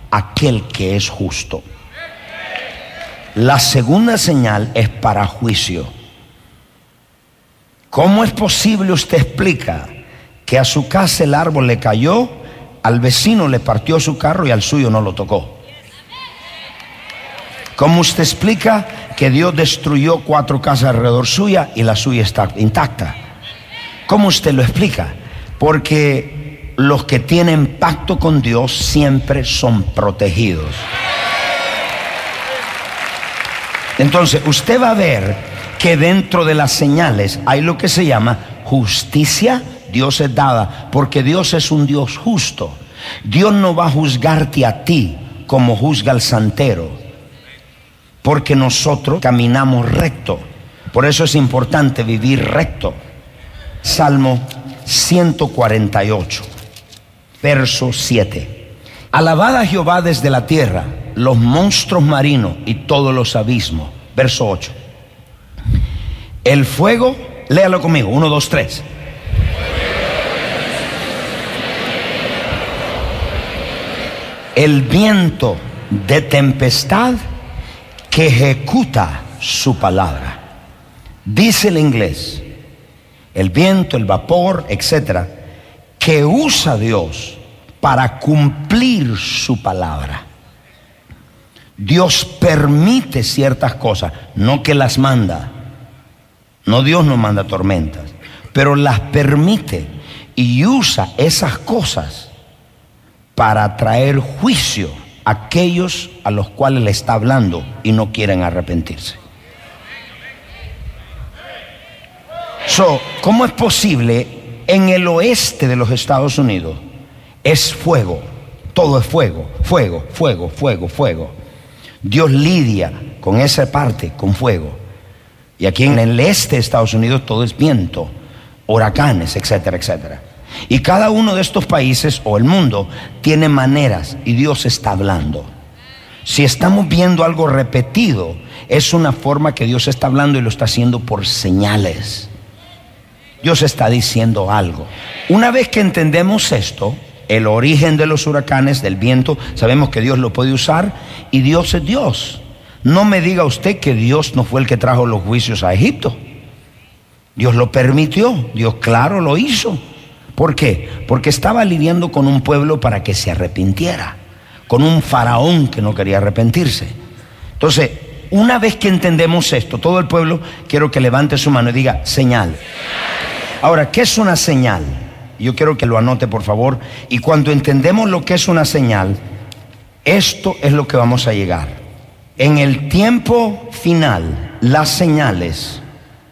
aquel que es justo. La segunda señal es para juicio. ¿Cómo es posible, usted explica, que a su casa el árbol le cayó, al vecino le partió su carro y al suyo no lo tocó? ¿Cómo usted explica que Dios destruyó 4 casas alrededor suya y la suya está intacta? ¿Cómo usted lo explica? Porque los que tienen pacto con Dios siempre son protegidos. Entonces usted va a ver que dentro de las señales hay lo que se llama justicia. Dios es dada porque Dios es un Dios justo. Dios no va a juzgarte a ti como juzga al santero, porque nosotros caminamos recto. Por eso es importante vivir recto. Salmo 148, verso 7. Alabad a Jehová desde la tierra, los monstruos marinos y todos los abismos. Verso 8. El fuego, léalo conmigo, 1, 2, 3. El viento de tempestad que ejecuta su palabra. Dice el inglés, el viento, el vapor, etcétera, que usa Dios para cumplir su palabra. Dios permite ciertas cosas, no que las manda. No, Dios no manda tormentas, pero las permite y usa esas cosas para traer juicio a aquellos a los cuales le está hablando y no quieren arrepentirse. ¿Cómo es posible? En el oeste de los Estados Unidos es fuego, todo es fuego, fuego, fuego, fuego, fuego. Dios lidia con esa parte, con fuego. Y aquí en el este de Estados Unidos todo es viento, huracanes, etcétera, etcétera. Y cada uno de estos países o el mundo tiene maneras y Dios está hablando. Si estamos viendo algo repetido, es una forma que Dios está hablando y lo está haciendo por señales. Dios está diciendo algo. Una vez que entendemos esto, el origen de los huracanes, del viento, sabemos que Dios lo puede usar y Dios es Dios. No me diga usted que Dios no fue el que trajo los juicios a Egipto. Dios lo permitió, Dios claro lo hizo. ¿Por qué? Porque estaba lidiando con un pueblo para que se arrepintiera, con un faraón que no quería arrepentirse. Entonces, una vez que entendemos esto, todo el pueblo, quiero que levante su mano y diga señal. Ahora, ¿qué es una señal? Yo quiero que lo anote, por favor. Y cuando entendemos lo que es una señal, esto es lo que vamos a llegar. En el tiempo final, las señales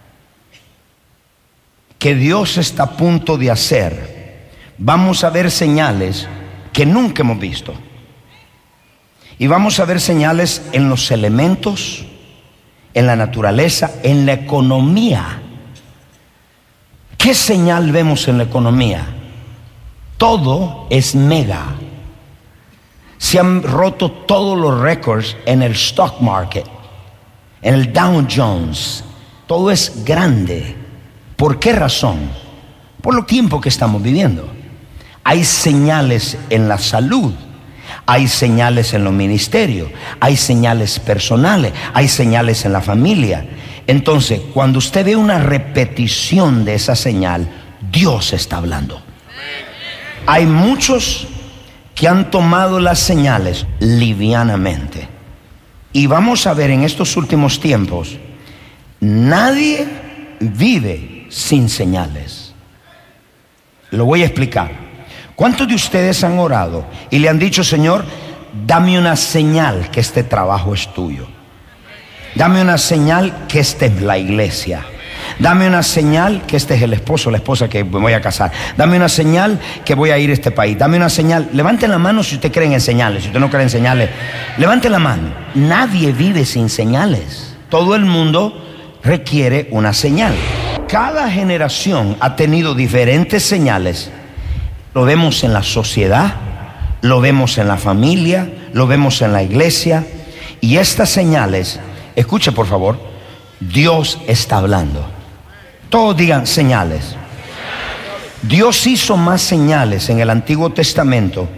que Dios está a punto de hacer, vamos a ver señales que nunca hemos visto. Y vamos a ver señales en los elementos, en la naturaleza, en la economía. ¿Qué señal vemos en la economía? Todo es mega. Se han roto todos los récords en el stock market, en el Dow Jones. Todo es grande. ¿Por qué razón? Por lo tiempo que estamos viviendo. Hay señales en la salud, hay señales en los ministerios, hay señales personales, hay señales en la familia. Entonces, cuando usted ve una repetición de esa señal, Dios está hablando. Hay muchos que han tomado las señales livianamente. Y vamos a ver en estos últimos tiempos, nadie vive sin señales. Lo voy a explicar. ¿Cuántos de ustedes han orado y le han dicho, Señor, dame una señal que este trabajo es tuyo? Dame una señal que esta es la iglesia. Dame una señal que este es el esposo o la esposa que me voy a casar. Dame una señal que voy a ir a este país. Dame una señal. Levanten la mano si usted cree en señales. Si usted no cree en señales, levanten la mano. Nadie vive sin señales. Todo el mundo requiere una señal. Cada generación ha tenido diferentes señales. Lo vemos en la sociedad, lo vemos en la familia, lo vemos en la iglesia. Y estas señales, escuche por favor, Dios está hablando. Todos digan señales. Dios hizo más señales en el Antiguo Testamento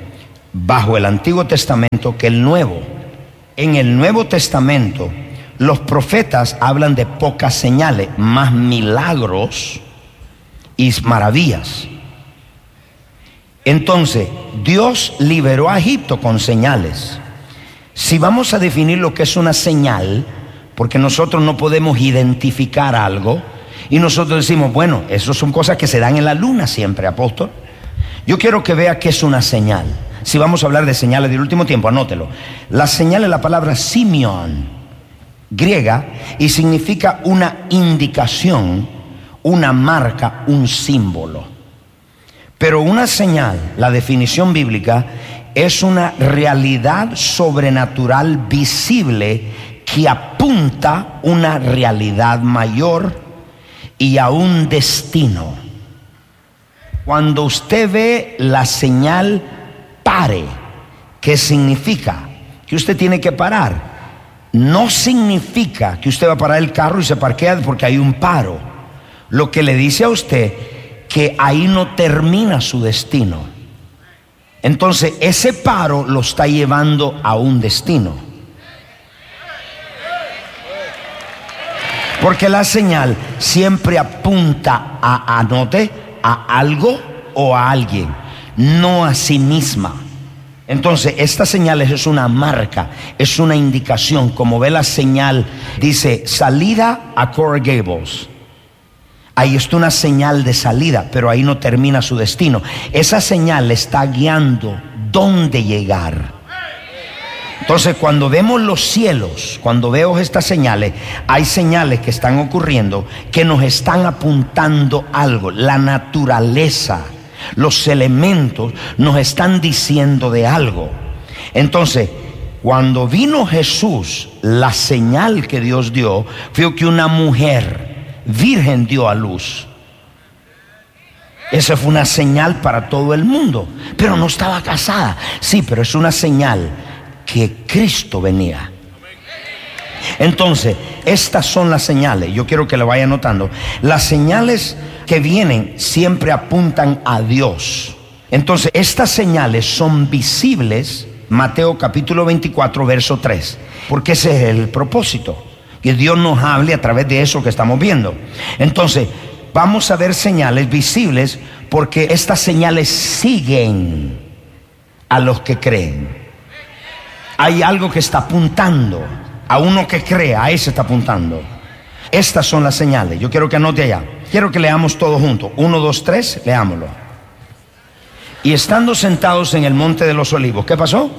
bajo el Antiguo Testamento que el Nuevo. En el Nuevo Testamento los profetas hablan de pocas señales, más milagros y maravillas. Entonces, Dios liberó a Egipto con señales. Si vamos a definir lo que es una señal, porque nosotros no podemos identificar algo, y nosotros decimos, bueno, eso son cosas que se dan en la luna siempre, apóstol. Yo quiero que vea qué es una señal. Si vamos a hablar de señales del último tiempo, anótelo. La señal es la palabra simión, griega, y significa una indicación, una marca, un símbolo. Pero una señal, la definición bíblica, es una realidad sobrenatural visible que apunta a una realidad mayor y a un destino. Cuando usted ve la señal pare, ¿qué significa? Que usted tiene que parar. No significa que usted va a parar el carro y se parquea porque hay un paro. Lo que le dice a usted que ahí no termina su destino. Entonces ese paro lo está llevando a un destino. Porque la señal siempre apunta a algo o a alguien, no a sí misma. Entonces esta señal es una marca, es una indicación. Como ve la señal, dice salida a Coral Gables. Ahí está una señal de salida, pero ahí no termina su destino. Esa señal le está guiando dónde llegar. Entonces cuando vemos los cielos, cuando veo estas señales, hay señales que están ocurriendo que nos están apuntando algo. La naturaleza, los elementos nos están diciendo de algo. Entonces cuando vino Jesús, la señal que Dios dio fue que una mujer virgen dio a luz. Esa fue una señal para todo el mundo, pero no estaba casada. Sí, pero es una señal que Cristo venía. Entonces estas son las señales. Yo quiero que lo vaya anotando. Las señales que vienen siempre apuntan a Dios. Entonces estas señales son visibles. Mateo capítulo 24 verso 3, porque ese es el propósito, que Dios nos hable a través de eso que estamos viendo. Entonces vamos a ver señales visibles, porque estas señales siguen a los que creen. Hay algo que está apuntando a uno que cree, a ese está apuntando. Estas son las señales. Yo quiero que anote allá. Quiero que leamos todos juntos. 1, 2, 3, leámoslo. Y estando sentados en el monte de los olivos, ¿qué pasó?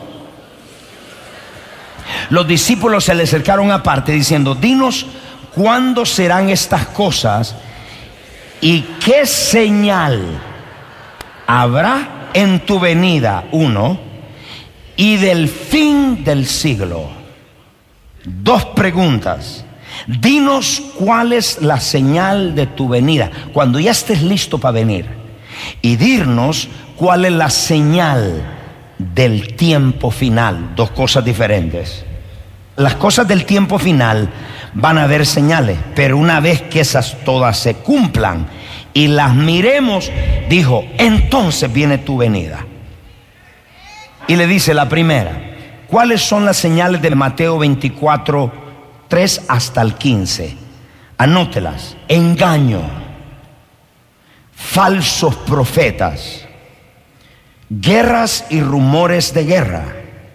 Los discípulos se le acercaron aparte diciendo, dinos cuándo serán estas cosas y qué señal habrá en tu venida, 1, y del fin del siglo. 2 preguntas. Dinos cuál es la señal de tu venida, cuando ya estés listo para venir. Y dirnos cuál es la señal del tiempo final. 2 cosas diferentes. Las cosas del tiempo final van a haber señales, pero una vez que esas todas se cumplan y las miremos, dijo, entonces viene tu venida. Y le dice la primera, ¿cuáles son las señales de Mateo 24, 3 hasta el 15? Anótelas. Engaño, falsos profetas, guerras y rumores de guerra,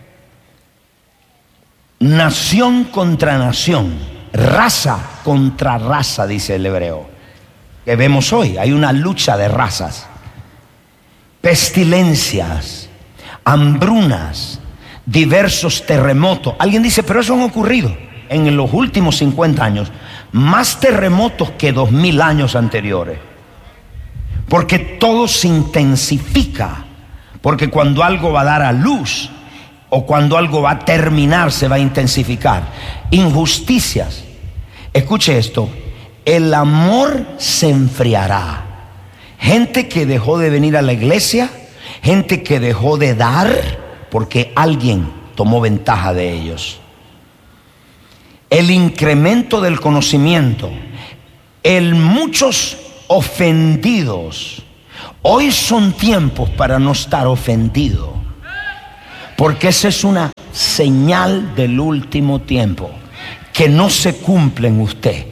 nación contra nación, raza contra raza, dice el hebreo. Que vemos hoy, hay una lucha de razas. Pestilencias, hambrunas, diversos terremotos. Alguien dice, pero eso han ocurrido en los últimos 50 años. Más terremotos que 2000 años anteriores. Porque todo se intensifica. Porque cuando algo va a dar a luz o cuando algo va a terminar, se va a intensificar. Injusticias. Escuche esto. El amor se enfriará. Gente que dejó de venir a la iglesia, gente que dejó de dar porque alguien tomó ventaja de ellos. El incremento del conocimiento, muchos ofendidos. Hoy son tiempos para no estar ofendido. Porque esa es una señal del último tiempo que no se cumple en usted.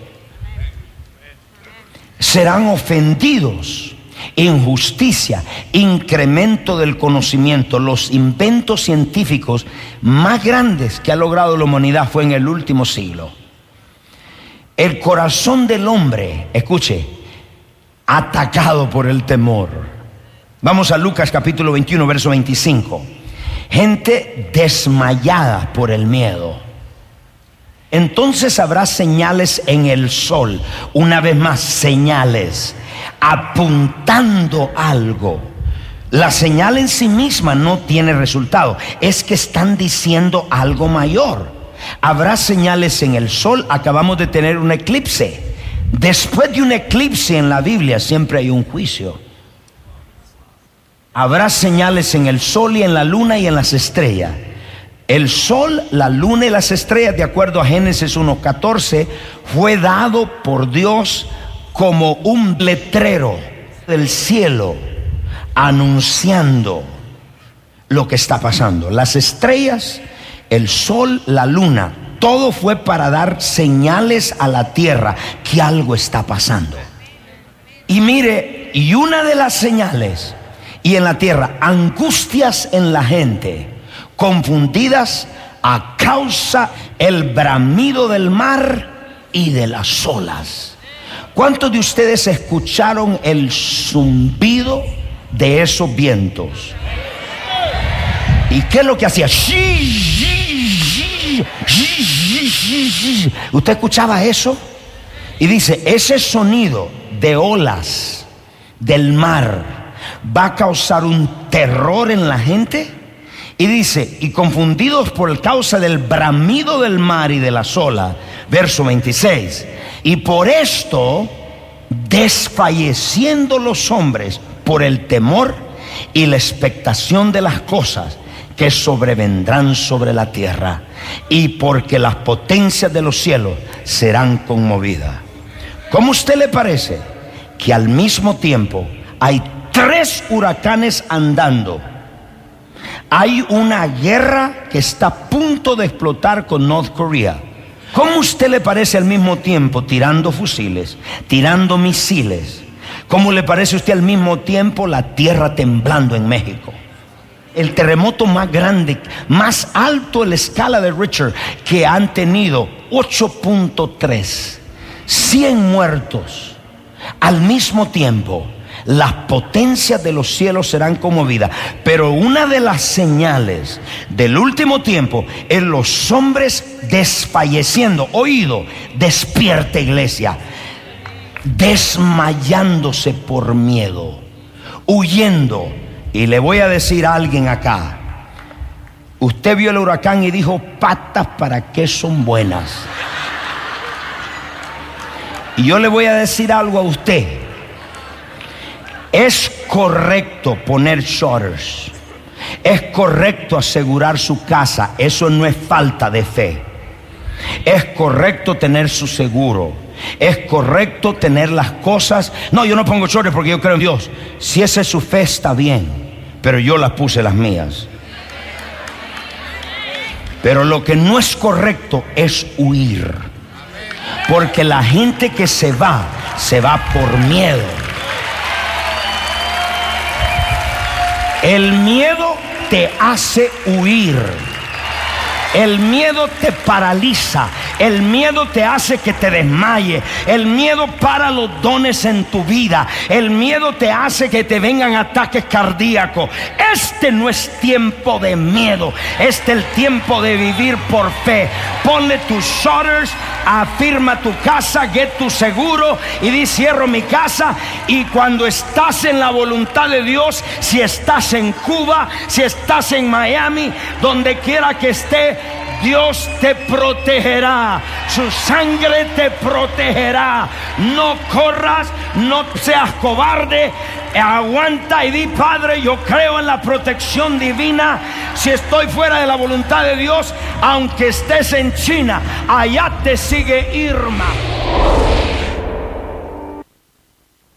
Serán ofendidos, injusticia, incremento del conocimiento. Los inventos científicos más grandes que ha logrado la humanidad fue en el último siglo. El corazón del hombre, escuche, atacado por el temor. Vamos a Lucas capítulo 21, verso 25. Gente desmayada por el miedo. Entonces habrá señales en el sol. Una vez más, señales apuntando algo. La señal en sí misma no tiene resultado. Es que están diciendo algo mayor. Habrá señales en el sol. Acabamos de tener un eclipse. Después de un eclipse en la Biblia siempre hay un juicio. Habrá señales en el sol y en la luna y en las estrellas. El sol, la luna y las estrellas, de acuerdo a Génesis 1:14, fue dado por Dios como un letrero del cielo anunciando lo que está pasando. Las estrellas, el sol, la luna, todo fue para dar señales a la tierra que algo está pasando. Y mire, y una de las señales, y en la tierra, angustias en la gente, confundidas a causa el bramido del mar y de las olas. ¿Cuántos de ustedes escucharon el zumbido de esos vientos? ¿Y qué es lo que hacía? ¿Usted escuchaba eso? Y dice, ese sonido de olas del mar va a causar un terror en la gente. Y dice, y confundidos por causa del bramido del mar y de las olas, verso 26, y por esto desfalleciendo los hombres por el temor y la expectación de las cosas que sobrevendrán sobre la tierra, y porque las potencias de los cielos serán conmovidas. ¿Cómo a usted le parece que al mismo tiempo hay 3 huracanes andando? Hay una guerra que está a punto de explotar con North Korea. ¿Cómo a usted le parece al mismo tiempo tirando fusiles, tirando misiles? ¿Cómo le parece a usted al mismo tiempo la tierra temblando en México? El terremoto más grande, más alto en la escala de Richter que han tenido, 8.3, 100 muertos. Al mismo tiempo, las potencias de los cielos serán conmovidas. Pero una de las señales del último tiempo es los hombres desfalleciendo. Oído, despierta iglesia, desmayándose por miedo, huyendo. Y le voy a decir a alguien acá, usted vio el huracán y dijo, patas para qué son buenas. Y yo le voy a decir algo a usted. Es correcto poner shutters. Es correcto asegurar su casa. Eso no es falta de fe. Es correcto tener su seguro. Es correcto tener las cosas. No, yo no pongo shutters porque yo creo en Dios. Si esa es su fe, está bien. Pero yo las puse las mías. Pero lo que no es correcto es huir. Porque la gente que se va por miedo. El miedo te hace huir. El miedo te paraliza. El miedo te hace que te desmaye. El miedo para los dones en tu vida. El miedo te hace que te vengan ataques cardíacos. Este no es tiempo de miedo. Este es el tiempo de vivir por fe. Ponle tus shutters, afirma tu casa, get tu seguro y di cierro mi casa. Y cuando estás en la voluntad de Dios, si estás en Cuba, si estás en Miami, donde quiera que esté, Dios te protegerá, su sangre te protegerá. No corras, no seas cobarde, aguanta y di, Padre, yo creo en la protección divina. Si estoy fuera de la voluntad de Dios, aunque estés en China, allá te sigue Irma.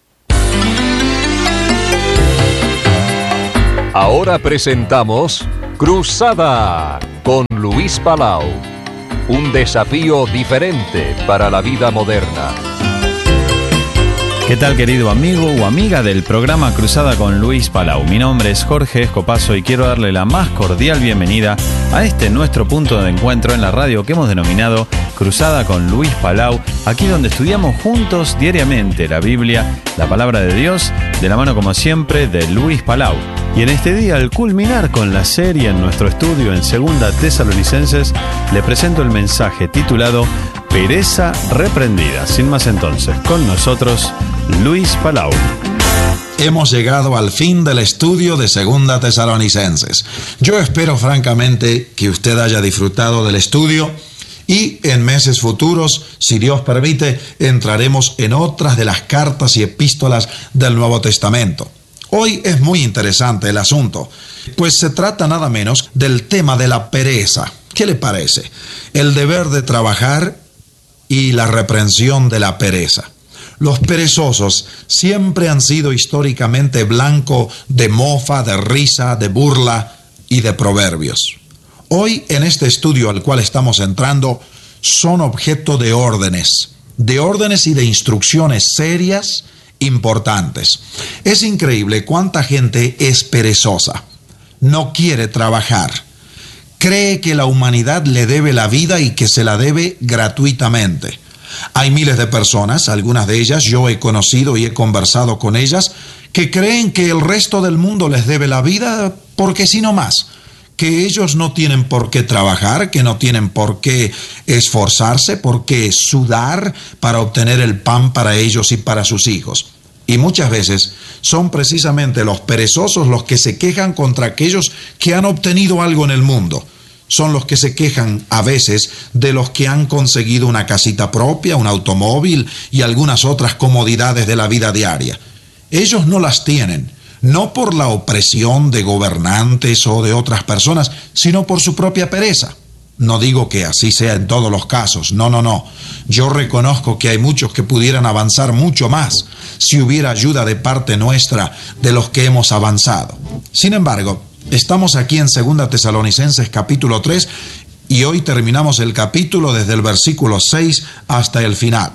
Ahora presentamos Cruzada con Luis Palau. Un desafío diferente para la vida moderna. ¿Qué tal, querido amigo o amiga del programa Cruzada con Luis Palau? Mi nombre es Jorge Escopazo y quiero darle la más cordial bienvenida a este nuestro punto de encuentro en la radio que hemos denominado Cruzada con Luis Palau, aquí donde estudiamos juntos diariamente la Biblia, la palabra de Dios, de la mano como siempre de Luis Palau. Y en este día, al culminar con la serie en nuestro estudio en 2 Tesalonicenses, le presento el mensaje titulado Pereza reprendida. Sin más entonces, con nosotros, Luis Palau. Hemos llegado al fin del estudio de 2 Tesalonicenses. Yo espero francamente que usted haya disfrutado del estudio y en meses futuros, si Dios permite, entraremos en otras de las cartas y epístolas del Nuevo Testamento. Hoy es muy interesante el asunto, pues se trata nada menos del tema de la pereza. ¿Qué le parece? El deber de trabajar y la reprensión de la pereza. Los perezosos siempre han sido históricamente blanco de mofa, de risa, de burla y de proverbios. Hoy, en este estudio al cual estamos entrando, son objeto de órdenes y de instrucciones serias, importantes. Es increíble cuánta gente es perezosa, no quiere trabajar, cree que la humanidad le debe la vida y que se la debe gratuitamente. Hay miles de personas, algunas de ellas yo he conocido y he conversado con ellas, que creen que el resto del mundo les debe la vida porque si no más, que ellos no tienen por qué trabajar, que no tienen por qué esforzarse, por qué sudar para obtener el pan para ellos y para sus hijos. Y muchas veces son precisamente los perezosos los que se quejan contra aquellos que han obtenido algo en el mundo. Son los que se quejan a veces de los que han conseguido una casita propia, un automóvil y algunas otras comodidades de la vida diaria. Ellos no las tienen, no por la opresión de gobernantes o de otras personas, sino por su propia pereza. No digo que así sea en todos los casos, no. Yo reconozco que hay muchos que pudieran avanzar mucho más si hubiera ayuda de parte nuestra de los que hemos avanzado. Sin embargo, estamos aquí en 2 Tesalonicenses capítulo 3 y hoy terminamos el capítulo desde el versículo 6 hasta el final.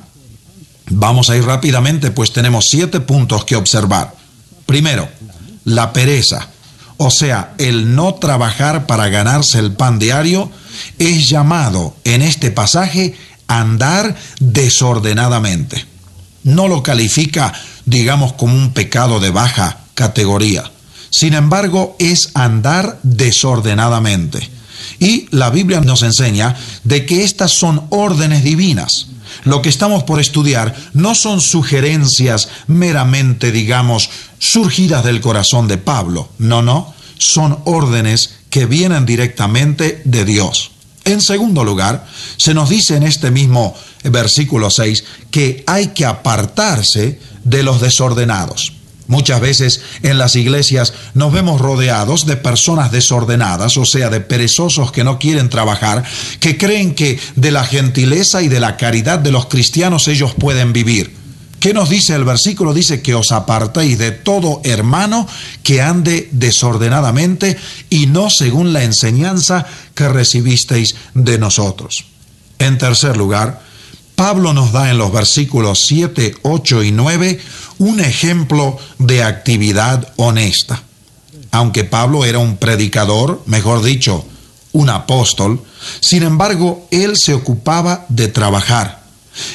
Vamos a ir rápidamente, pues tenemos 7 puntos que observar. Primero, la pereza, o sea, el no trabajar para ganarse el pan diario, es llamado en este pasaje andar desordenadamente. No lo califica, digamos, como un pecado de baja categoría. Sin embargo, es andar desordenadamente. Y la Biblia nos enseña de que estas son órdenes divinas. Lo que estamos por estudiar no son sugerencias meramente, digamos, surgidas del corazón de Pablo. No, son órdenes que vienen directamente de Dios. En segundo lugar, se nos dice en este mismo versículo 6 que hay que apartarse de los desordenados. Muchas veces en las iglesias nos vemos rodeados de personas desordenadas, o sea, de perezosos que no quieren trabajar, que creen que de la gentileza y de la caridad de los cristianos ellos pueden vivir. ¿Qué nos dice el versículo? Dice que os apartéis de todo hermano que ande desordenadamente y no según la enseñanza que recibisteis de nosotros. En tercer lugar, Pablo nos da en los versículos 7, 8 y 9 un ejemplo de actividad honesta. Aunque Pablo era un predicador, mejor dicho, un apóstol, sin embargo, él se ocupaba de trabajar.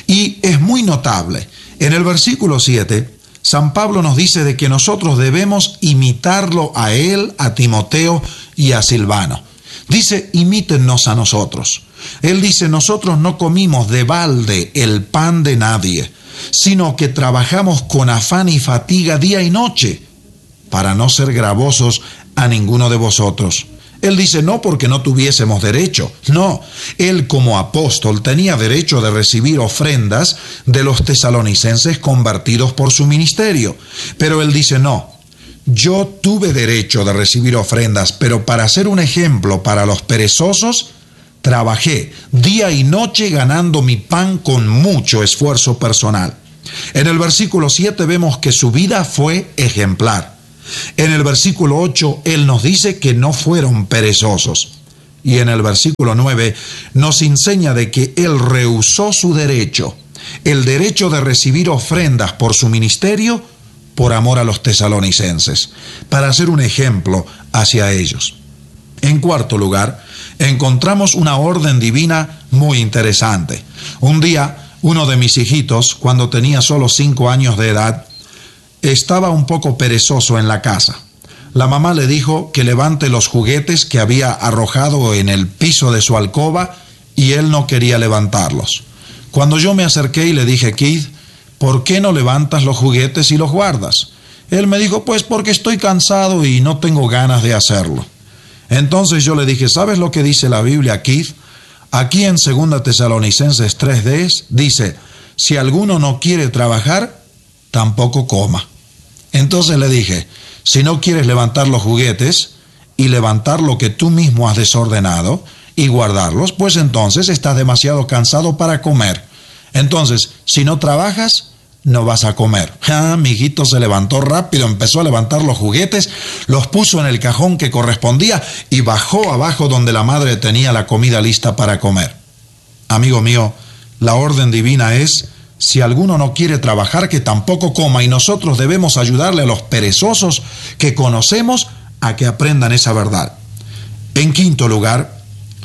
Y es muy notable. En el versículo 7, San Pablo nos dice de que nosotros debemos imitarlo a él, a Timoteo y a Silvano. Dice, imítennos a nosotros. Él dice, nosotros no comimos de balde el pan de nadie, sino que trabajamos con afán y fatiga día y noche, para no ser gravosos a ninguno de vosotros. Él dice, no porque no tuviésemos derecho, no. Él como apóstol tenía derecho de recibir ofrendas de los tesalonicenses convertidos por su ministerio. Pero él dice, no, yo tuve derecho de recibir ofrendas, pero para ser un ejemplo para los perezosos, trabajé día y noche ganando mi pan con mucho esfuerzo personal. En el versículo 7 vemos que su vida fue ejemplar. En el versículo 8, Él nos dice que no fueron perezosos. Y en el versículo 9 nos enseña de que Él rehusó su derecho, el derecho de recibir ofrendas por su ministerio, por amor a los tesalonicenses, para hacer un ejemplo hacia ellos. En cuarto lugar, encontramos una orden divina muy interesante. Un día, uno de mis hijitos, cuando tenía solo 5 años de edad, estaba un poco perezoso en la casa. La mamá le dijo que levante los juguetes que había arrojado en el piso de su alcoba y él no quería levantarlos. Cuando yo me acerqué y le dije, Keith, ¿por qué no levantas los juguetes y los guardas? Él me dijo, pues porque estoy cansado y no tengo ganas de hacerlo. Entonces yo le dije, ¿sabes lo que dice la Biblia, Keith? Aquí en 2 Tesalonicenses 3:10 dice, si alguno no quiere trabajar, tampoco coma. Entonces le dije, si no quieres levantar los juguetes y levantar lo que tú mismo has desordenado y guardarlos, pues entonces estás demasiado cansado para comer. Entonces, si no trabajas, no vas a comer. Mi hijito se levantó rápido, empezó a levantar los juguetes, los puso en el cajón que correspondía y bajó abajo donde la madre tenía la comida lista para comer. Amigo mío, la orden divina es, si alguno no quiere trabajar, que tampoco coma, y nosotros debemos ayudarle a los perezosos que conocemos a que aprendan esa verdad. En quinto lugar,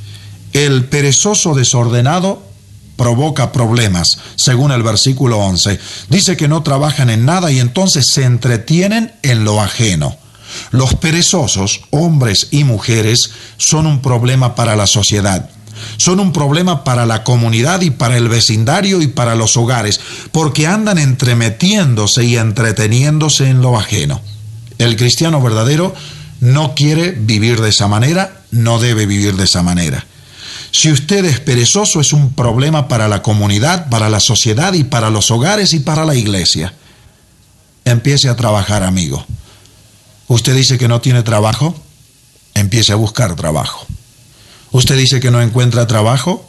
el perezoso desordenado provoca problemas, según el versículo 11. Dice que no trabajan en nada y entonces se entretienen en lo ajeno. Los perezosos, hombres y mujeres, son un problema para la sociedad. Son un problema para la comunidad y para el vecindario y para los hogares, porque andan entremetiéndose y entreteniéndose en lo ajeno. El cristiano verdadero no quiere vivir de esa manera, no debe vivir de esa manera. Si usted es perezoso, es un problema para la comunidad, para la sociedad y para los hogares y para la iglesia. Empiece a trabajar, amigo. Usted dice que no tiene trabajo, empiece a buscar trabajo. Usted dice que no encuentra trabajo,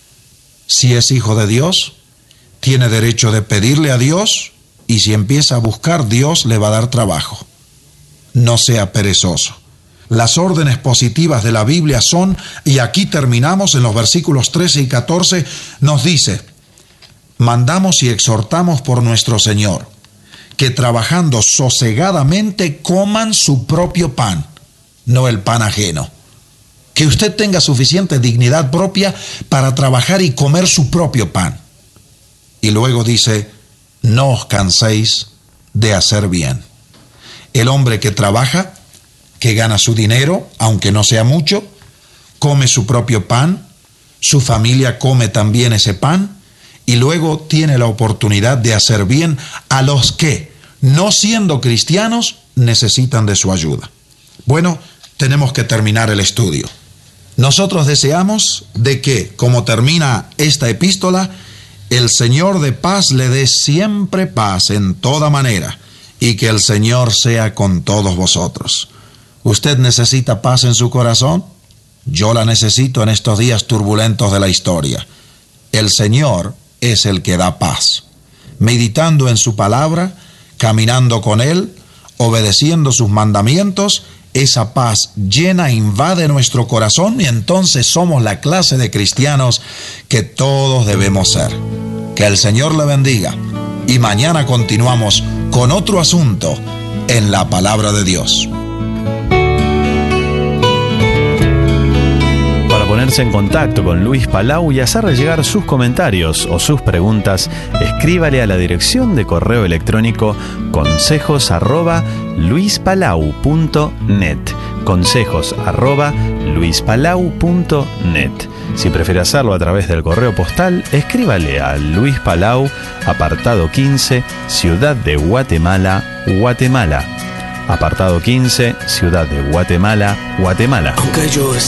si es hijo de Dios, tiene derecho de pedirle a Dios, y si empieza a buscar, Dios le va a dar trabajo. No sea perezoso. Las órdenes positivas de la Biblia son, y aquí terminamos en los versículos 13 y 14, nos dice, mandamos y exhortamos por nuestro Señor, que trabajando sosegadamente coman su propio pan, no el pan ajeno. Que usted tenga suficiente dignidad propia para trabajar y comer su propio pan. Y luego dice, no os canséis de hacer bien. El hombre que trabaja, que gana su dinero, aunque no sea mucho, come su propio pan, su familia come también ese pan, y luego tiene la oportunidad de hacer bien a los que, no siendo cristianos, necesitan de su ayuda. Bueno, tenemos que terminar el estudio. Nosotros deseamos de que, como termina esta epístola, el Señor de paz le dé siempre paz en toda manera, y que el Señor sea con todos vosotros. ¿Usted necesita paz en su corazón? Yo la necesito en estos días turbulentos de la historia. El Señor es el que da paz. Meditando en su palabra, caminando con Él, obedeciendo sus mandamientos, esa paz llena invade nuestro corazón y entonces somos la clase de cristianos que todos debemos ser. Que el Señor le bendiga y mañana continuamos con otro asunto en la palabra de Dios. Ponerse en contacto con Luis Palau y hacerle llegar sus comentarios o sus preguntas, escríbale a la dirección de correo electrónico consejos@luispalau.net, consejos@luispalau.net. Si prefiere hacerlo a través del correo postal, escríbale a Luis Palau, apartado 15, Ciudad de Guatemala, Guatemala. Apartado 15, Ciudad de Guatemala, Guatemala.